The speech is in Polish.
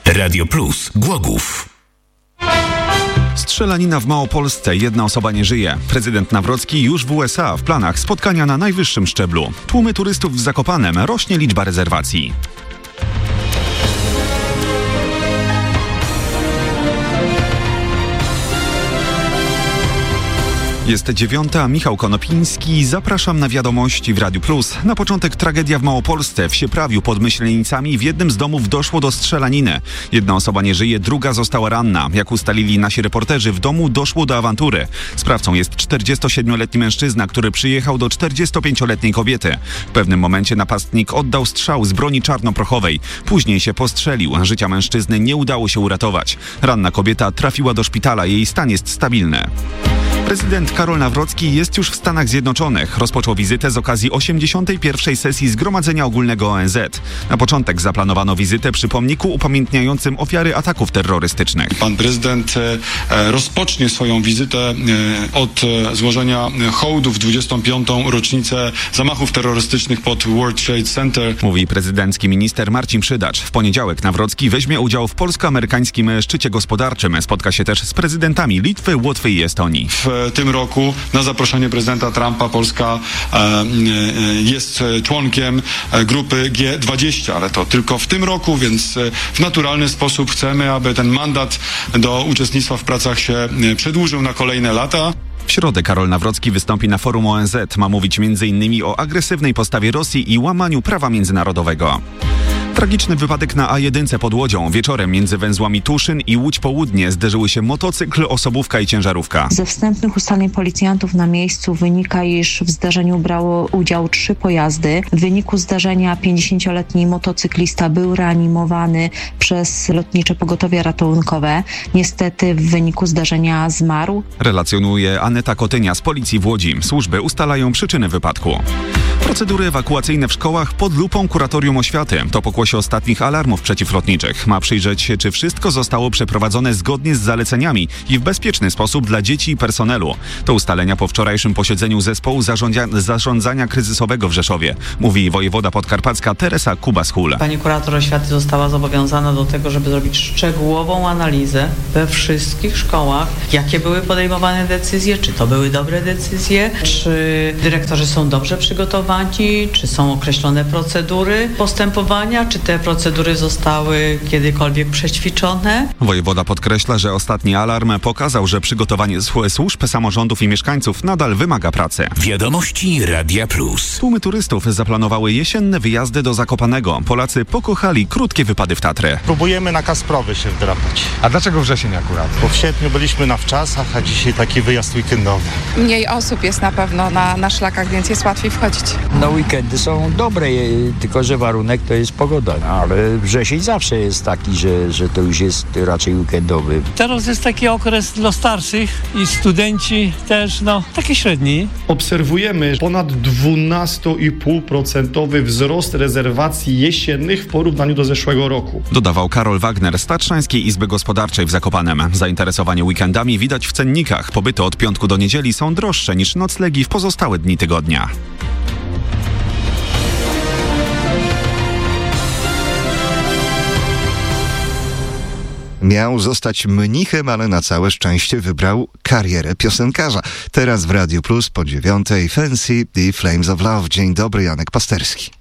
Radio Plus Głogów. Strzelanina w Małopolsce. Jedna osoba nie żyje. Prezydent Nawrocki już w USA. W planach spotkania na najwyższym szczeblu. Tłumy turystów w Zakopanem. Rośnie liczba rezerwacji. Jest 9:00, Michał Konopiński. Zapraszam na wiadomości w Radiu Plus. Na początek tragedia w Małopolsce. W Sieprawiu pod Myślenicami w jednym z domów doszło do strzelaniny. Jedna osoba nie żyje, druga została ranna. Jak ustalili nasi reporterzy, w domu doszło do awantury. Sprawcą jest 47-letni mężczyzna, który przyjechał do 45-letniej kobiety. W pewnym momencie napastnik oddał strzał z broni czarnoprochowej. Później się postrzelił. Życia mężczyzny nie udało się uratować. Ranna kobieta trafiła do szpitala. Jej stan jest stabilny. Prezydent Karol Nawrocki jest już w Stanach Zjednoczonych. Rozpoczął wizytę z okazji 81. sesji Zgromadzenia Ogólnego ONZ. Na początek zaplanowano wizytę przy pomniku upamiętniającym ofiary ataków terrorystycznych. Pan prezydent rozpocznie swoją wizytę od złożenia hołdu w 25. rocznicę zamachów terrorystycznych pod World Trade Center. Mówi prezydencki minister Marcin Przydacz. W poniedziałek Nawrocki weźmie udział w polsko-amerykańskim szczycie gospodarczym. Spotka się też z prezydentami Litwy, Łotwy i Estonii. W tym roku na zaproszenie prezydenta Trumpa Polska jest członkiem grupy G20, ale to tylko w tym roku, więc w naturalny sposób chcemy, aby ten mandat do uczestnictwa w pracach się przedłużył na kolejne lata. W środę Karol Nawrocki wystąpi na forum ONZ. Ma mówić m.in. o agresywnej postawie Rosji i łamaniu prawa międzynarodowego. Tragiczny wypadek na A1 pod Łodzią. Wieczorem między węzłami Tuszyn i Łódź Południe zderzyły się motocykl, osobówka i ciężarówka. Ze wstępnych ustaleń policjantów na miejscu wynika, iż w zdarzeniu brało udział 3 pojazdy. W wyniku zdarzenia 50-letni motocyklista był reanimowany przez Lotnicze Pogotowie Ratunkowe. Niestety w wyniku zdarzenia zmarł. Relacjonuje Aneta Kotynia z Policji w Łodzi. Służby ustalają przyczyny wypadku. Procedury ewakuacyjne w szkołach pod lupą Kuratorium Oświaty. To pokłosie ostatnich alarmów przeciwlotniczych. Ma przyjrzeć się, czy wszystko zostało przeprowadzone zgodnie z zaleceniami i w bezpieczny sposób dla dzieci i personelu. To ustalenia po wczorajszym posiedzeniu zespołu zarządzania kryzysowego w Rzeszowie. Mówi wojewoda podkarpacka Teresa Kubas-Hul. Pani kurator oświaty została zobowiązana do tego, żeby zrobić szczegółową analizę we wszystkich szkołach, jakie były podejmowane decyzje, czy to były dobre decyzje, czy dyrektorzy są dobrze przygotowani, czy są określone procedury postępowania, czy te procedury zostały kiedykolwiek przećwiczone. Wojewoda podkreśla, że ostatni alarm pokazał, że przygotowanie służb, samorządów i mieszkańców nadal wymaga pracy. Wiadomości Radia Plus. Tłumy turystów zaplanowały jesienne wyjazdy do Zakopanego. Polacy pokochali krótkie wypady w Tatry. Próbujemy na Kasprowy się wdrapać. A dlaczego wrzesień akurat? Bo w sierpniu byliśmy na wczasach, a dzisiaj taki wyjazd weekendowy. Mniej osób jest na pewno na szlakach, więc jest łatwiej wchodzić. No weekendy są dobre, tylko że warunek to jest pogoda, ale wrzesień zawsze jest taki, że to już jest raczej weekendowy. Teraz jest taki okres dla starszych i studenci też, taki średni. Obserwujemy ponad 12,5% wzrost rezerwacji jesiennych w porównaniu do zeszłego roku. Dodawał Karol Wagner z Tatrzańskiej Izby Gospodarczej w Zakopanem. Zainteresowanie weekendami widać w cennikach. Pobyty od piątku do niedzieli są droższe niż noclegi w pozostałe dni tygodnia. Miał zostać mnichem, ale na całe szczęście wybrał karierę piosenkarza. Teraz w Radiu Plus po 9:00 Fancy i Flames of Love. Dzień dobry, Janek Pasterski.